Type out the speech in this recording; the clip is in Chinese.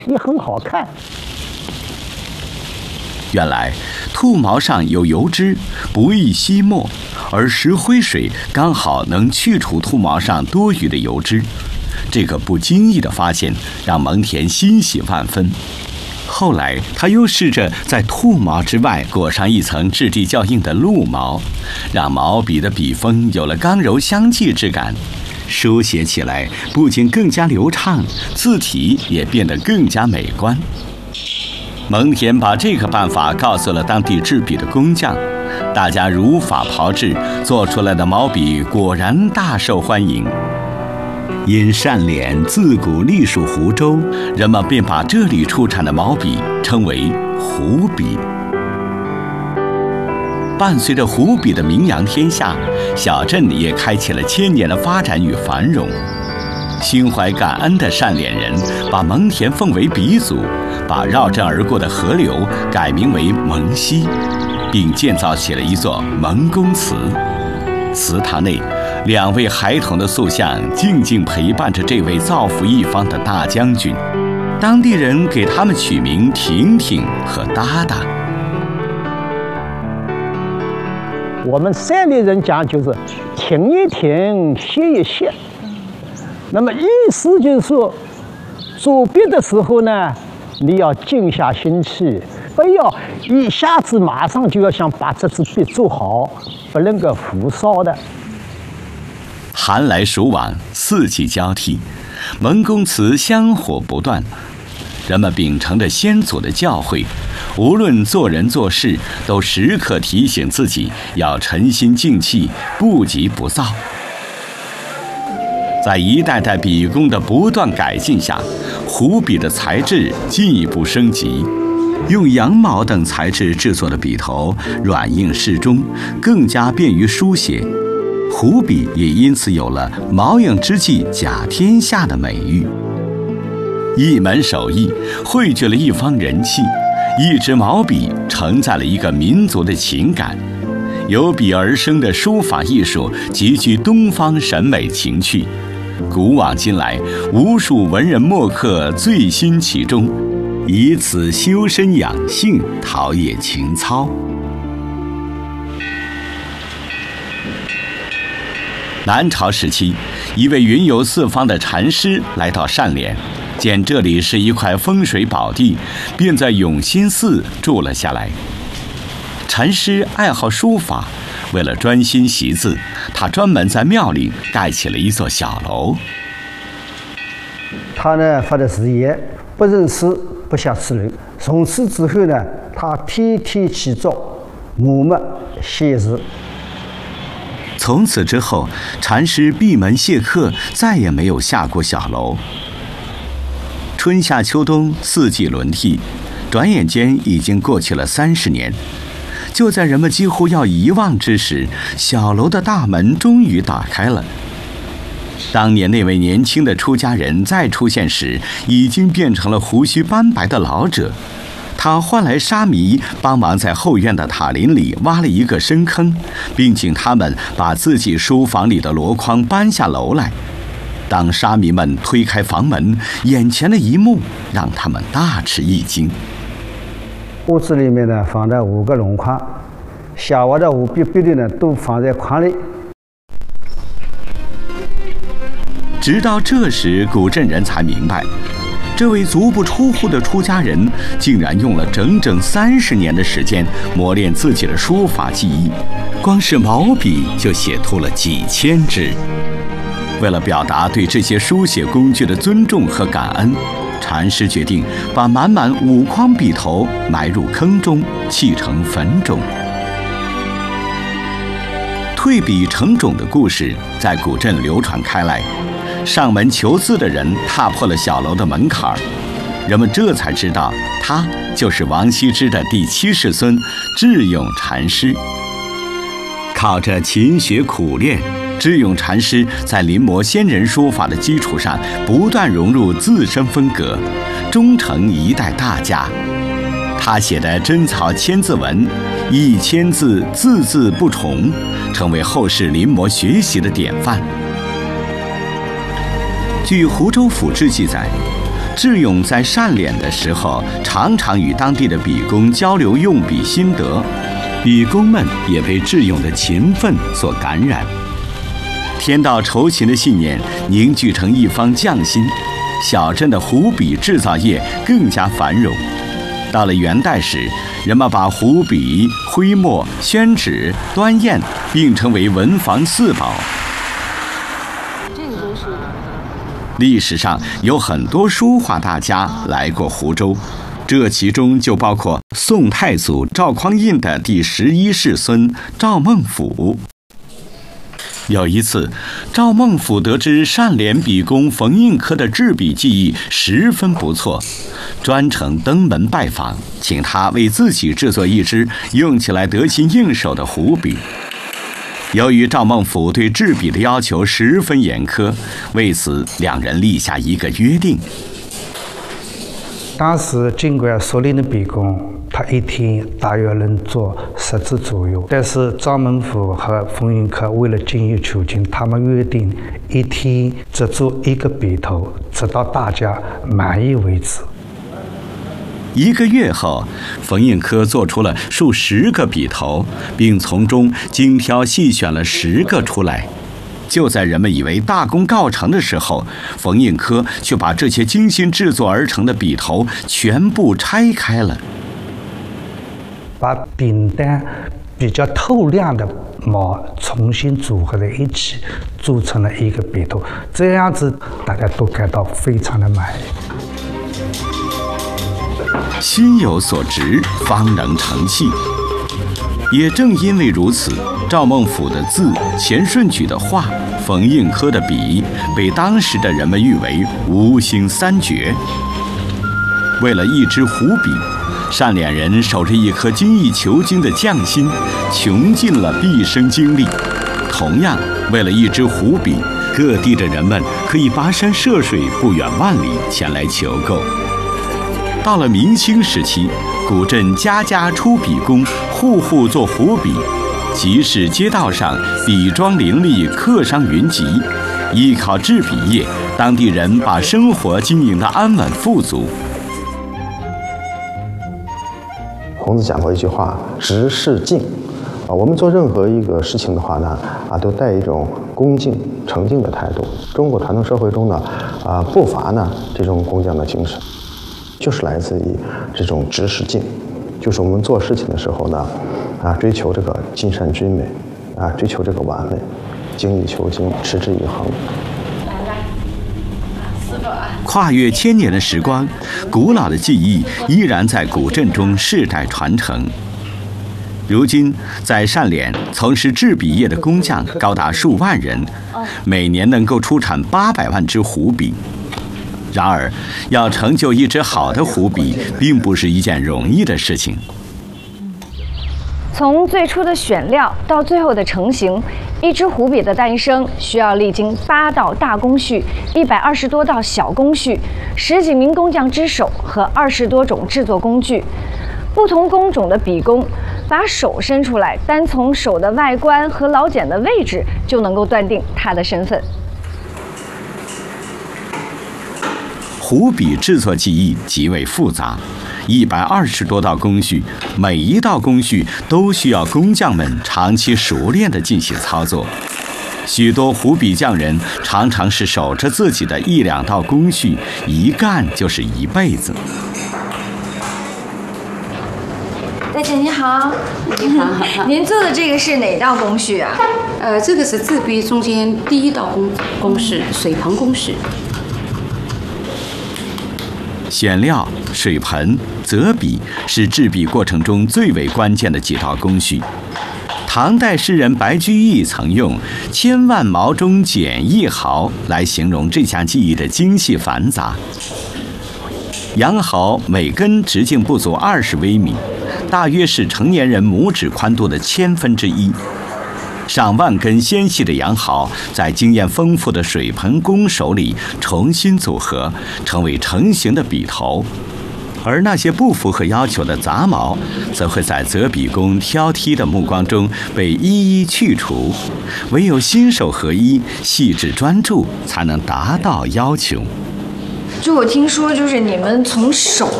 也很好看。 原来兔毛上有油脂，不易吸没，而石灰水刚好能去除兔毛上多余的油脂。这个不经意的发现让蒙恬欣喜万分。后来他又试着在兔毛之外裹上一层质地较硬的鹿毛，让毛笔的笔锋有了刚柔相济之感，书写起来不仅更加流畅，字体也变得更加美观。蒙恬把这个办法告诉了当地制笔的工匠，大家如法炮制，做出来的毛笔果然大受欢迎。因单脸自古隶属湖州，人们便把这里出产的毛笔称为湖笔。伴随着湖笔的名扬天下，小镇也开启了千年的发展与繁荣。心怀感恩的单脸人把蒙恬奉为鼻祖，把绕镇而过的河流改名为蒙溪，并建造起了一座蒙公祠。祠堂内2位孩童的塑像静静陪伴着这位造福一方的大将军，当地人给他们取名婷婷和哒哒。 我们山里人讲就是停一停，歇一歇。那么意思就是说，做笔的时候呢，你要静下心去，不要一下子马上就要想把这支笔做好，不能够浮躁的。 寒来暑往，四季交替，蒙公祠香火不断。人们秉承着先祖的教诲，无论做人做事，都时刻提醒自己要沉心静气，不急不躁。在一代代笔工的不断改进下，湖笔的材质进一步升级。用羊毛等材质制作的笔头软硬适中，更加便于书写。湖笔也因此有了“毛影之际甲天下”的美誉。一门手艺汇聚了一方人气，一支毛笔承载了一个民族的情感。由笔而生的书法艺术极具东方审美情趣，古往今来，无数文人墨客醉心其中，以此修身养性，陶冶情操。南朝时期，一位云游四方的禅师来到单脸，见这里是一块风水宝地，便在永兴寺住了下来。禅师爱好书法，为了专心习字，他专门在庙里盖起了一座小楼。 他呢发的誓言，不认诗，不下此楼。从此之后呢，他天天起早，默默写字。 从此之后，禅师闭门谢客，再也没有下过小楼。春夏秋冬四季轮替，转眼间已经过去了30年。就在人们几乎要遗忘之时，小楼的大门终于打开了。当年那位年轻的出家人再出现时，已经变成了胡须斑白的老者。他唤来沙弥，帮忙在后院的塔林里挖了一个深坑，并请他们把自己书房里的箩筐搬下楼来。当沙弥们推开房门，眼前的一幕让他们大吃一惊。 屋子里面呢放了5个箩筐，下挖的5笔笔的呢都放在筐里。 直到这时，古镇人才明白，这位足不出户的出家人竟然用了整整30年的时间磨练自己的书法技艺，光是毛笔就写出了几千支。为了表达对这些书写工具的尊重和感恩，禅师决定把满满5筐笔头埋入坑中，砌成坟冢。退笔成冢的故事在古镇流传开来，上门求字的人踏破了小楼的门槛，人们这才知道他就是王羲之的第7世孙智勇禅师。靠着勤学苦练，智勇禅师在临摹先人书法的基础上，不断融入自身风格，终成一代大家。他写的真草千字文，1000字字字不重，成为后世临摹学习的典范。据湖州府志记载， 智勇在善敛的时候，常常与当地的笔工交流用笔心得，笔工们也被智勇的勤奋所感染，天道酬勤的信念凝聚成一方匠心，小镇的湖笔制造业更加繁荣。到了元代时，人们把湖笔、徽墨、宣纸、端砚并称为文房四宝。历史上有很多书画大家来过湖州，这其中就包括宋太祖赵匡胤的第11世孙赵孟俯。有一次，赵孟俯得知善敛笔工冯应科的制笔技艺十分不错，专程登门拜访，请他为自己制作一支用起来得心应手的湖笔。由于赵孟俯对制笔的要求十分严苛，为此两人立下一个约定。 当时尽管所领的笔工，他一天大约能做10支左右，但是赵孟俯和冯应科为了精益求精，他们约定一天只做一个笔头，直到大家满意为止。 1个月后，冯应科做出了数10个笔头，并从中精挑细选了10个出来。就在人们以为大功告成的时候，冯应科却把这些精心制作而成的笔头全部拆开了， 把饼单比较透亮的毛重新组合在一起，做成了一个笔头。这样子大家都感到非常的满意。 心有所值，方能成器。也正因为如此，赵孟俯的字、钱顺举的画、冯应科的笔，被当时的人们誉为吴兴3绝。为了一支湖笔，善敛人守着一颗精益求精的匠心，穷尽了毕生精力。同样，为了一支湖笔，各地的人们可以跋山涉水，不远万里前来求购。到了明清时期，古镇家家出笔工，户户做湖笔，集市街道上笔庄林立，客商云集。依靠制笔业，当地人把生活经营得安稳富足。 孔子讲过一句话：“直视敬。”我们做任何一个事情的话呢，都带一种恭敬、诚敬的态度。中国传统社会中呢，不乏呢这种工匠的精神。就是来自于这种直视敬，就是我们做事情的时候呢，追求这个尽善尽美，追求这个完美，精益求精，持之以恒。 跨越1000年的时光，古老的技艺依然在古镇中世代传承。如今，在善敛从事制笔业的工匠高达数万人，每年能够出产800万支湖笔。然而，要成就一支好的湖笔，并不是一件容易的事情。 从最初的选料到最后的成型，一支湖笔的诞生需要历经8道大工序、120多道小工序、10几名工匠之手和20多种制作工具。不同工种的笔工把手伸出来，单从手的外观和老茧的位置就能够断定它的身份。 湖笔制作技艺极为复杂，120多道工序，每一道工序都需要工匠们长期熟练地进行操作。许多湖笔匠人常常是守着自己的1、2道工序，一干就是一辈子。 大姐你好， 你好， 您做的这个是哪道工序啊？ 这个是制笔中间第1道工序，水盆工序。 选料、水盆、择笔是制笔过程中最为关键的几道工序。唐代诗人白居易曾用“千万毛中捡1毫”来形容这项技艺的精细繁杂。羊毫每根直径不足20微米，大约是成年人拇指宽度的1/1000。上万根纤细的羊毫在经验丰富的水盆工手里重新组合，成为成型的笔头。而那些不符合要求的杂毛，则会在择笔工挑剔的目光中被一一去除。唯有心手合一、细致专注，才能达到要求。 就我听说，就是你们从手